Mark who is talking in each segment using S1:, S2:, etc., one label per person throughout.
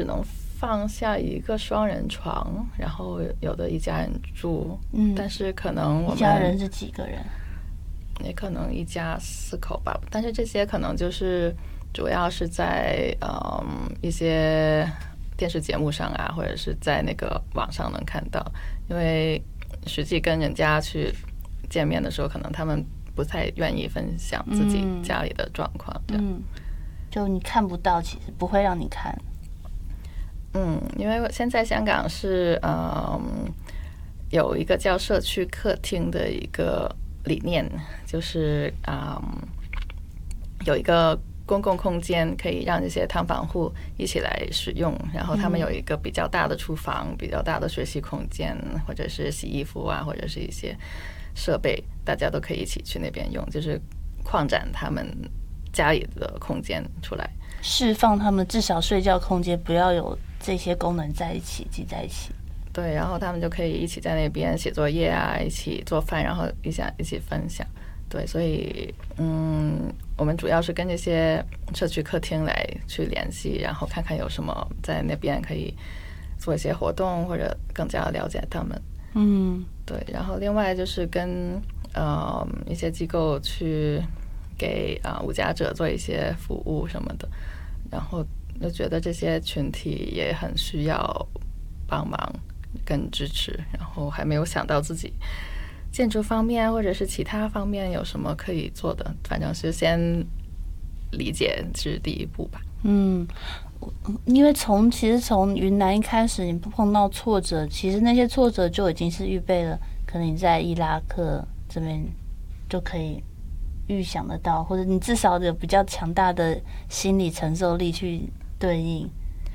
S1: 能放下一个双人床，然后有的一家人住，但是可能我们
S2: 一家人是几个人？
S1: 也可能一家4口吧，但是这些可能就是主要是在一些电视节目上啊，或者是在那个网上能看到，因为实际跟人家去见面的时候，可能他们不太愿意分享自己家里的状况，
S2: 就你看不到，其实不会让你看。
S1: 因为现在香港是有一个叫社区客厅的一个理念，就是有一个公共空间可以让这些劏房户一起来使用，然后他们有一个比较大的厨房，比较大的学习空间，或者是洗衣服啊，或者是一些设备，大家都可以一起去那边用，就是扩展他们家里的空间出来，
S2: 释放他们至少睡觉空间不要有这些功能在一起挤在一起。
S1: 对，然后他们就可以一起在那边写作业啊，一起做饭，然后一起分享。对，所以我们主要是跟这些社区客厅来去联系，然后看看有什么在那边可以做一些活动，或者更加了解他们。对，然后另外就是跟一些机构去给无家者做一些服务什么的，然后就觉得这些群体也很需要帮忙跟支持，然后还没有想到自己建筑方面或者是其他方面有什么可以做的，反正是先理解是第一步吧。
S2: 因为其实从云南一开始你碰到挫折，其实那些挫折就已经是预备了，可能你在伊拉克这边就可以预想得到，或者你至少有比较强大的心理承受力去对应。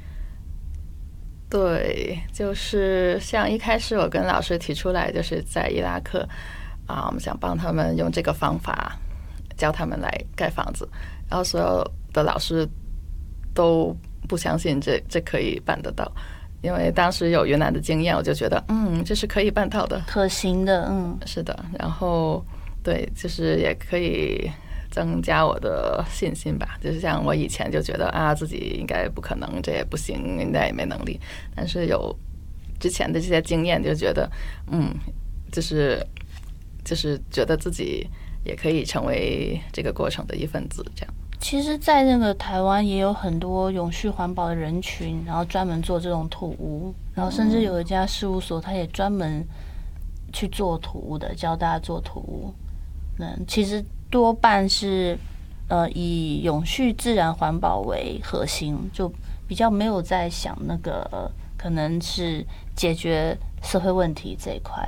S1: 对，就是像一开始我跟老师提出来，就是在伊拉克我们想帮他们用这个方法教他们来盖房子，然后所有的老师都不相信这可以办得到，因为当时有云南的经验，我就觉得这是可以办到的，
S2: 可行的。
S1: 是的，然后对，就是也可以增加我的信心吧，就是像我以前就觉得自己应该不可能，这也不行，应该也没能力，但是有之前的这些经验，就觉得就是觉得自己也可以成为这个过程的一份子，这样。
S2: 其实在那个台湾也有很多永续环保的人群，然后专门做这种土屋，然后甚至有一家事务所他也专门去做土屋的，教大家做土屋。其实多半是以永续自然环保为核心，就比较没有在想那个可能是解决社会问题这一块。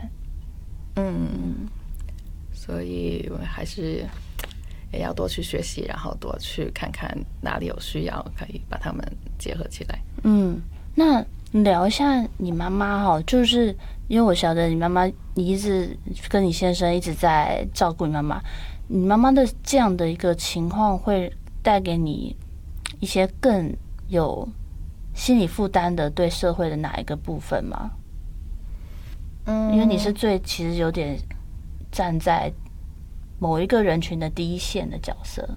S1: 所以我还是也要多去学习，然后多去看看哪里有需要，可以把它们结合起来。
S2: 那聊一下你妈妈哈，就是因为我晓得你妈妈，你一直跟你先生一直在照顾你妈妈，你妈妈的这样的一个情况会带给你一些更有心理负担的对社会的哪一个部分吗？因为你是其实有点站在某一个人群的第一线的角色。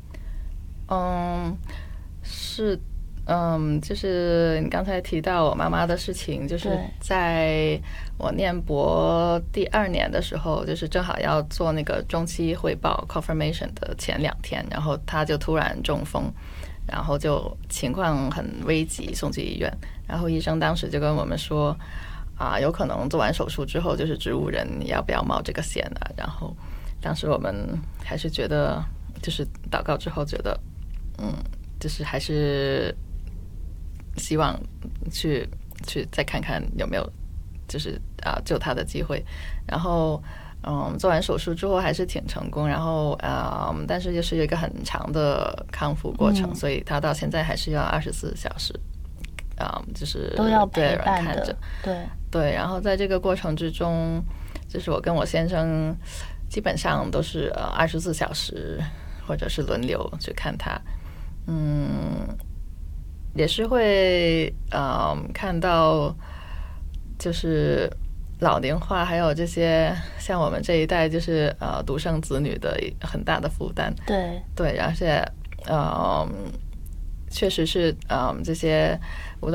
S1: 是。就是你刚才提到我妈妈的事情，就是在我念博第2年的时候，就是正好要做那个中期汇报 confirmation 的前2天，然后她就突然中风，然后就情况很危急，送去医院，然后医生当时就跟我们说有可能做完手术之后就是植物人，你要不要冒这个险啊？然后当时我们还是觉得，就是祷告之后觉得就是还是希望去再看看有没有就是救他的机会，然后做完手术之后还是挺成功，然后但是就是有一个很长的康复过程，所以他到现在还是要24小时就是
S2: 都要陪伴的，
S1: 看着，
S2: 对，
S1: 然后在这个过程之中，就是我跟我先生基本上都是24小时或者是轮流去看他，也是会看到就是老龄化，还有这些像我们这一代就是独生子女的很大的负担。对，而且确实是这些无论